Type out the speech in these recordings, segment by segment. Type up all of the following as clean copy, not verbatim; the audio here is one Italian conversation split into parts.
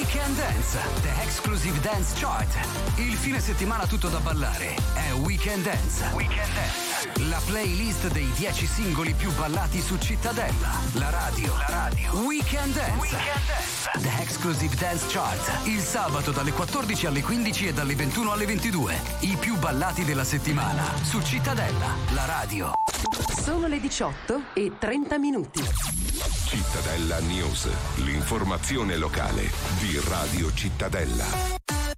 Weekend Dance, The Exclusive Dance Chart. Il fine settimana tutto da ballare è Weekend Dance. Weekend Dance. La playlist dei 10 singoli più ballati su Cittadella. La radio. Weekend Dance. Weekend Dance. The Exclusive Dance Chart. Il sabato dalle 14 alle 15 e dalle 21 alle 22. I più ballati della settimana su Cittadella. La radio. Sono le 18:30. Cittadella News, l'informazione locale di Radio Cittadella.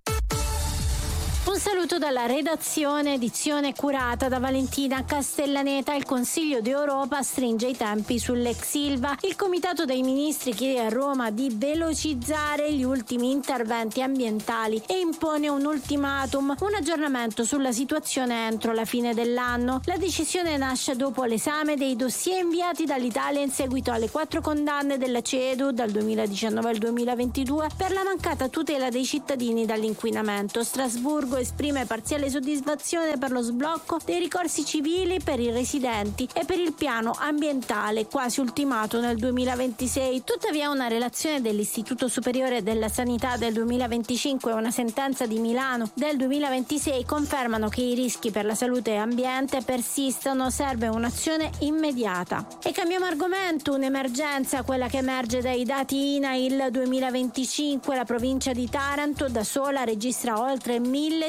Un saluto dalla redazione, edizione curata da Valentina Castellaneta. Il Consiglio d'Europa stringe i tempi sull'ex Ilva. Il Comitato dei Ministri chiede a Roma di velocizzare gli ultimi interventi ambientali e impone un ultimatum, un aggiornamento sulla situazione entro la fine dell'anno. La decisione nasce dopo l'esame dei dossier inviati dall'Italia in seguito alle 4 condanne della CEDU dal 2019 al 2022 per la mancata tutela dei cittadini dall'inquinamento. Strasburgo esprime parziale soddisfazione per lo sblocco dei ricorsi civili per i residenti e per il piano ambientale quasi ultimato nel 2026. Tuttavia una relazione dell'Istituto Superiore della Sanità del 2025 e una sentenza di Milano del 2026 confermano che i rischi per la salute e ambiente persistono, serve un'azione immediata. E cambiamo argomento, un'emergenza, quella che emerge dai dati INAIL 2025. La provincia di Taranto da sola registra oltre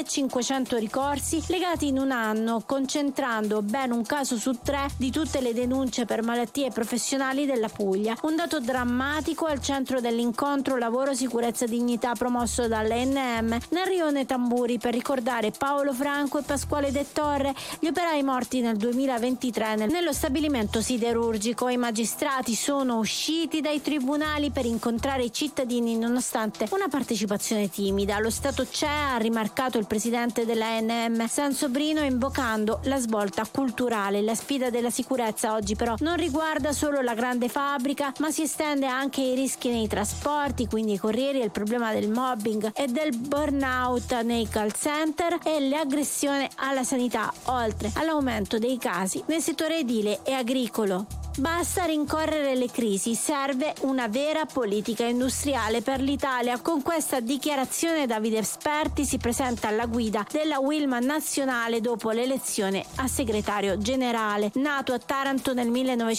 1500 ricorsi legati in un anno, concentrando ben un caso su 3 di tutte le denunce per malattie professionali della Puglia. Un dato drammatico al centro dell'incontro lavoro, sicurezza, dignità promosso dall'ENM nel rione Tamburi per ricordare Paolo Franco e Pasquale De Torre, gli operai morti nel 2023 nello stabilimento siderurgico. I magistrati sono usciti dai tribunali per incontrare i cittadini nonostante una partecipazione timida. Lo Stato c'è, ha rimarcato il presidente della ENM Sansobrino, invocando la svolta culturale. La sfida della sicurezza oggi però non riguarda solo la grande fabbrica, ma si estende anche ai rischi nei trasporti, quindi i corrieri, il problema del mobbing e del burnout nei call center e le aggressioni alla sanità, oltre all'aumento dei casi nel settore edile e agricolo. Basta rincorrere le crisi, serve una vera politica industriale per l'Italia. Con questa dichiarazione Davide Sperti si presenta alla guida della Wilman nazionale dopo l'elezione a segretario generale. Nato a Taranto nel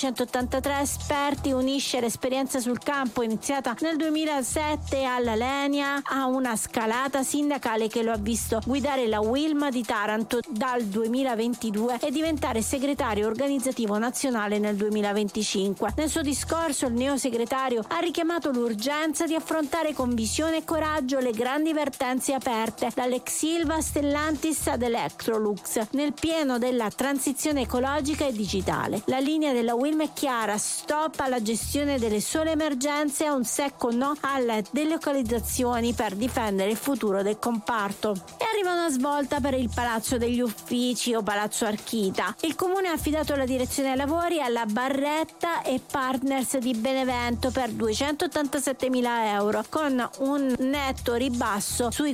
1983, Sperti unisce l'esperienza sul campo iniziata nel 2007 alla Lenia a una scalata sindacale che lo ha visto guidare la Wilma di Taranto dal 2022 e diventare segretario organizzativo nazionale nel 2025. Nel suo discorso il neosegretario ha richiamato l'urgenza di affrontare con visione e coraggio le grandi vertenze aperte dall'ex Ilva a Stellantis ad Electrolux nel pieno della transizione ecologica e digitale. La linea della Wilm è chiara: stop alla gestione delle sole emergenze e un secco no alle delocalizzazioni per difendere il futuro del comparto. E arriva una svolta per il Palazzo degli Uffici o Palazzo Archita. Il comune ha affidato la direzione ai lavori alla Barretta e Partners di Benevento per 287.000 euro, con un netto ribasso sui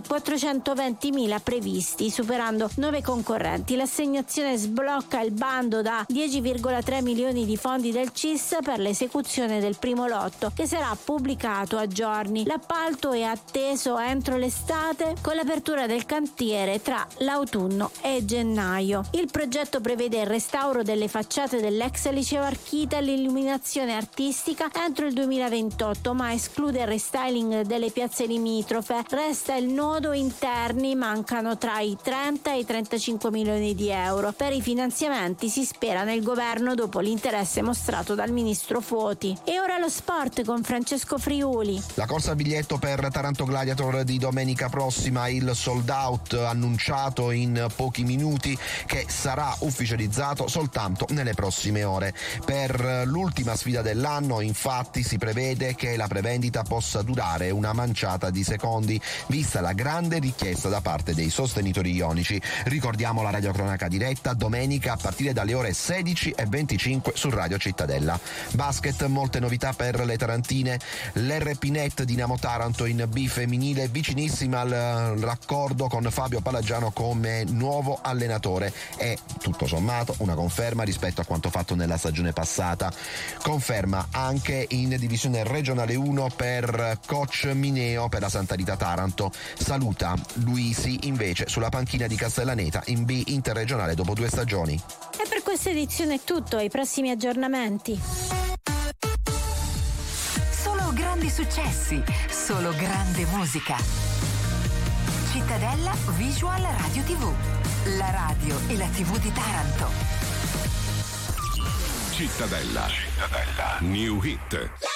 420.000 previsti, superando 9 concorrenti. L'assegnazione sblocca il bando da 10,3 milioni di fondi del CIS per l'esecuzione del primo lotto, che sarà pubblicato a giorni. L'appalto è atteso entro l'estate, con l'apertura del cantiere tra l'autunno e gennaio. Il progetto prevede il restauro delle facciate dell'ex liceo Archita e l'illuminazione artistica entro il 2028, ma esclude il restyling delle piazze limitrofe. Resta il nodo interni, mancano tra i 30 e i 35 milioni di euro. Per i finanziamenti si spera nel governo dopo l'interesse mostrato dal ministro Foti. E ora lo sport con Francesco Friuli. La corsa a biglietto per Taranto Gladiator di domenica prossima, il sold out annunciato in pochi minuti, che sarà ufficializzato soltanto nelle prossime ore. Per l'ultima sfida dell'anno, infatti, si prevede che la prevendita possa durare una manciata di secondi, vista la grande richiesta da parte dei sostenitori ionici. Ricordiamo la radiocronaca diretta domenica a partire dalle ore 16:25 su Radio Cittadella. Basket, molte novità per le tarantine. L'RP-Net Dinamo Taranto in B femminile, vicinissima al raccordo con Fabio Palagiano come nuovo allenatore, e tutto sommato una conferma rispetto a quanto fatto nella stagione passata passata. Conferma anche in divisione regionale 1 per coach Mineo per la Santa Rita Taranto. Saluta Luisi invece sulla panchina di Castellaneta in B interregionale dopo 2 stagioni. E per questa edizione è tutto, ai prossimi aggiornamenti. Solo grandi successi, solo grande musica. Cittadella Visual Radio TV, la radio e la TV di Taranto. Cittadella. New Hit.